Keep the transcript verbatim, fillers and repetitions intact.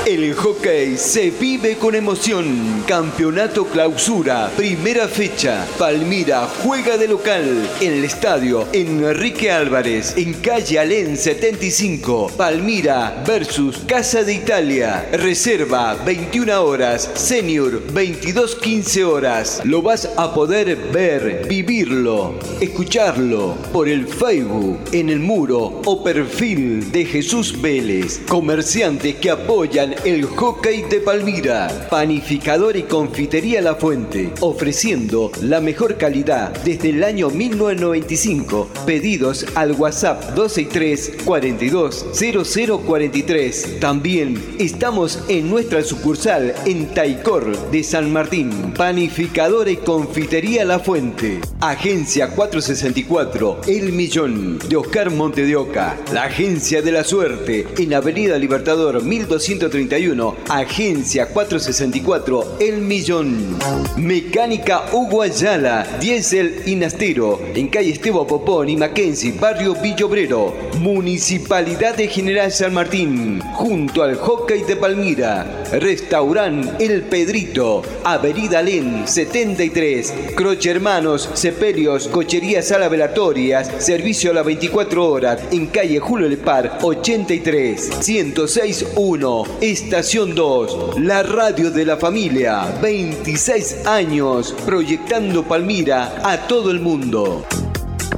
El hockey se vive con emoción. Campeonato Clausura, primera fecha. Palmira juega de local en el estadio Enrique Álvarez, en calle Alén setenta y cinco. Palmira versus Casa de Italia. Reserva veintiuna horas, senior veintidós quince horas. Lo vas a poder ver, vivirlo, escucharlo por el Facebook, en el muro o perfil de Jesús Vélez. Comerciantes que apoyan el hockey de Palmira. Panificador y confitería La Fuente, ofreciendo la mejor calidad desde el año mil novecientos noventa y cinco. Pedidos al WhatsApp dos seis tres, cuarenta y dos, cero cero cuarenta y tres. También estamos en nuestra sucursal en Taicor de San Martín. Panificadora y confitería La Fuente. Agencia cuatrocientos sesenta y cuatro, El Millón, de Oscar Monte de Oca. La Agencia de la Suerte, en Avenida Libertador mil doscientos treinta y uno. Agencia cuatrocientos sesenta y cuatro, El Millón. Mecánica Hugo Ayala, diésel y Nastero, en calle Esteban Popón y Mackenzie, barrio Villobrero. Municipalidad de General San Martín, junto al hockey de Palmira. Restaurant El Pedrito, Avenida Alén setenta y tres. Croce Hermanos, Sepelios, Cocherías Sala Velatorias, servicio a las veinticuatro horas, en calle Julio Lepar ochenta y tres. ciento seis punto uno, Estación dos, la radio de la familia. veintiséis años proyectando Palmira a todo el mundo.